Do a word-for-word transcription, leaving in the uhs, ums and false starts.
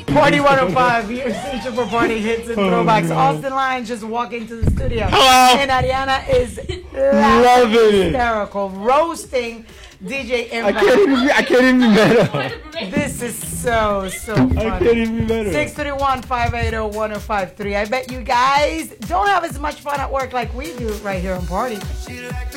Party one oh five, your station for party hits and throwbacks. Austin Lyons just walked into the studio. Hello. And Ariana is Loving it. hysterical, roasting D J I Impact. can't even. I can't even better. This is so, so funny. I can't even better. six three one, five eight zero, one zero five three. I bet you guys don't have as much fun at work like we do right here on Party.